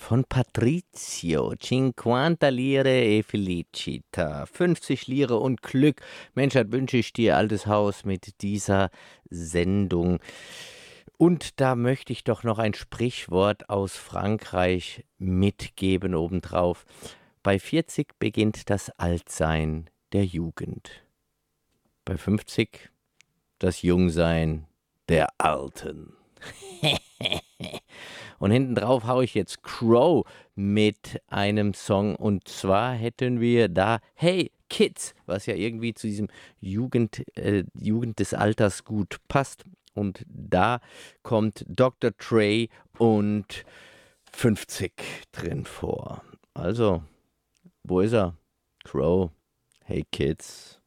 von Patrizio. 50 Lire e felicita. 50 Lire und Glück. Mensch, das wünsche ich dir, altes Haus, mit dieser Sendung. Und da möchte ich doch noch ein Sprichwort aus Frankreich mitgeben obendrauf. Bei 40 beginnt das Altsein der Jugend. Bei 50 das Jungsein der Alten. Und hinten drauf haue ich jetzt Crow mit einem Song. Und zwar hätten wir da Hey Kids, was ja irgendwie zu diesem Jugend des Alters gut passt. Und da kommt Dr. Dre und 50 drin vor. Also, wo ist er? Crow, Hey Kids.